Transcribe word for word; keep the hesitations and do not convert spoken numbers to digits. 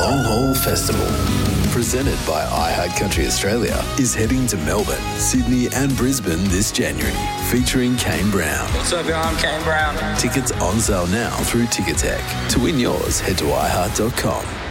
Long Haul Festival, presented by iHeart Country Australia, is heading to Melbourne, Sydney and Brisbane this January, featuring Kane Brown. What's up, y'all? I'm Kane Brown. Tickets on sale now through Ticketek. To win yours, head to i heart dot com.